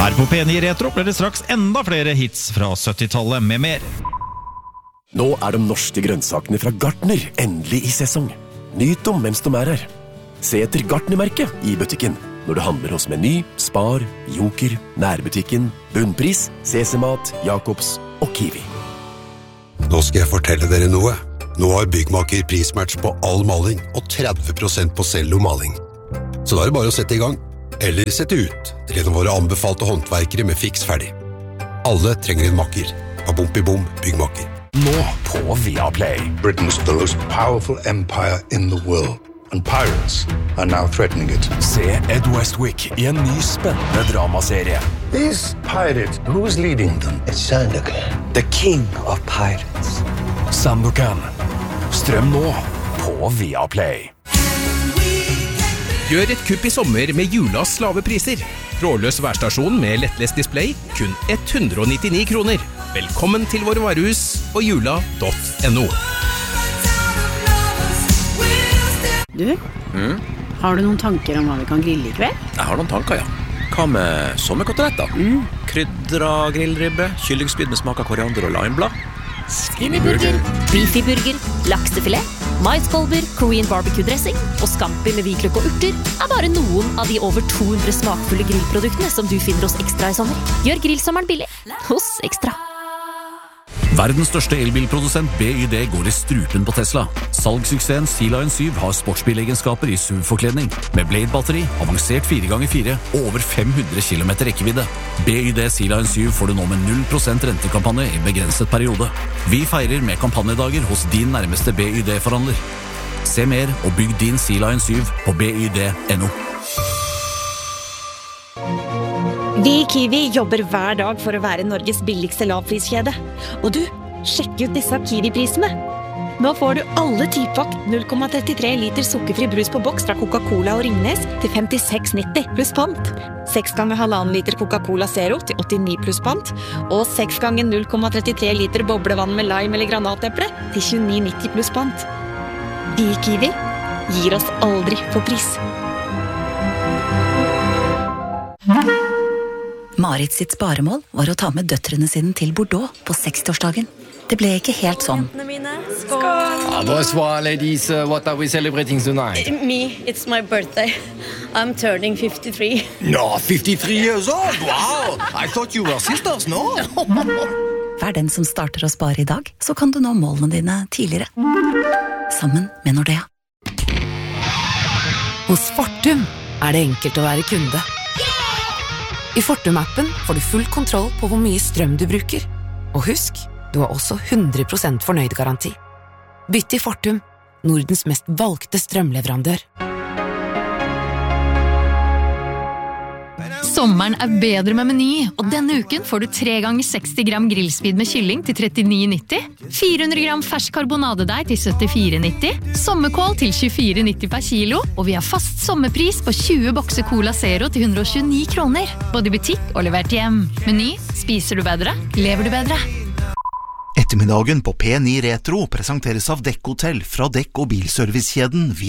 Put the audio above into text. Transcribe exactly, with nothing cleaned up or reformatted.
Her på P ni Retro blir det straks enda flere hits fra syttitallet med mer. Nå er de norske grønnsakene fra Gartner endelig i sesong. Nyt om mens de er her. Se etter Gartner-merket i butikken når du handler hos Meny, Spar, Joker, Nærbutikken, Bunnpris, Sesemat, Jakobs og Kiwi. Nå skal jeg fortelle dere noe. Nå har Byggmaker prismatch på all maling og tretti prosent på cellomaling. Så da er det bare å sette i gang. Eller sette ut til en av våre anbefalte håndverkere med fiks ferdig. Alle trenger en makker. Bom-i-bom, Byggmaker. Nå på Viaplay. Britain's the most powerful empire in the world. And pirates are now threatening it. Se Ed Westwick i en ny spennende dramaserie. These pirates, who's leading them? It's Sandokan, the king of pirates. Sandokan. Strøm nå på Viaplay. Gjør et kupp i sommer med Julas lave priser. Trådløs værstasjon med lettlest display, kun hundre og nittini kroner. Velkommen til våre varehus på jula punktum no. Du, mm? Har du noen tanker om hva vi kan grille i kveld? Jeg har noen tanker, ja. Hva med sommerkoteletter? Mm. Krydra grillribbe, kyllingspyd med smak av koriander og limeblad. Skinnyburger, beefyburger, laksefilet, maiskolber, Korean barbecue-dressing og scampi med hvitløk og urter er bare noen av de over to hundre smakfulle grillproduktene som du finner hos Extra i sommer. Gjør grillsommeren billig hos Extra. Verdens største elbilprodusent B Y D går i strupen på Tesla. Salgssuksessen Sea Lion syv har sportsbilegenskaper i S U V-forkledning, med Blade-batteri, avansert fire ganger fire og over fem hundre kilometer rekkevidde. B Y D Sea Lion syv får du nå med null prosent rentekampanje i begrenset periode. Vi feirer med kampanjedager hos din nærmeste B Y D-forhandler. Se mer og bygg din Sea Lion syv på B Y D punktum no. Vi i Kiwi jobber hver dag for å være Norges billigste lavpriskjede. Og du, sjekk ut disse Kiwi-prisene. Nå får du alle typvakt null komma trettitre liter sukkerfri brus på boks fra Coca-Cola og Ringnes til femtiseks nitti pluss pant. seks ganger halvannen liter Coca-Cola Zero til åttini pluss pant. Og seks ganger null komma trettitre liter boblevann med lime eller granateple til tjueni nitti pluss pant. Vi i Kiwi gir oss aldri på pris. Marit sitt sparemål var å ta med døtrene sine til Bordeaux på sekstiårsdagen. Det ble ikke helt sånn. Skål! Ah, bonsoir, ladies. Uh, what are we celebrating tonight? Me, it's my birthday. I'm turning fifty-three. No, fifty-three years old? Wow! I thought you were sisters, no? Vær den som starter å spare i dag, så kan du nå målene dine tidligere. Sammen med Nordea. Hos Fortum er det enkelt å være kunde. I Fortum-appen får du full kontroll på hvor mye strøm du bruker. Og husk, du har også hundre prosent fornøyd-garanti. Bytt til Fortum, Nordens mest valgte strømleverandør. Sommeren er bedre med Meny, og denne uken får du tre ganger seksti gram grillspyd med kylling til trettini nitti, fire hundre gram fersk karbonadedeig til syttifire nitti, sommerkål til tjuefire nitti per kilo, og vi har fast sommerpris på tjue bokser Cola Zero til hundre og tjueni kroner, både i butikk og levert hjem. Meny, spiser du bedre, lever du bedre. Ettermiddagen på P ni Retro presenteres av Dekk Hotell fra Dekk- og bilservicekjeden